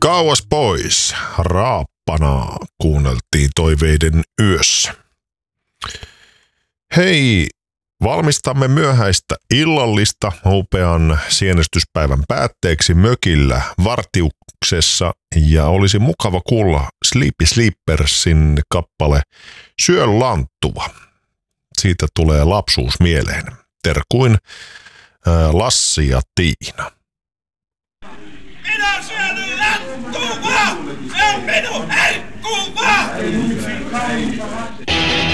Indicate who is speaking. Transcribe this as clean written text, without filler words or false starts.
Speaker 1: kauas pois. Raappanaa kuunneltiin Toiveiden yössä. Hei, valmistamme myöhäistä illallista upean sienestyspäivän päätteeksi mökillä Vartiuksessa ja olisi mukava kuulla Sleepy Sleepersin kappale Syö lanttua. Siitä tulee lapsuus mieleen. Terkuin Lassi ja Tiina.
Speaker 2: Minä syön lanttua! Se on minun herkkuvaa!